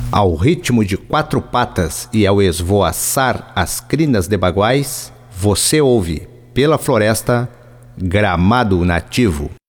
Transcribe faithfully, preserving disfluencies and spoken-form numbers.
Ao ritmo de quatro patas e ao esvoaçar as crinas de baguais, você ouve, pela floresta, Gramado Nativo.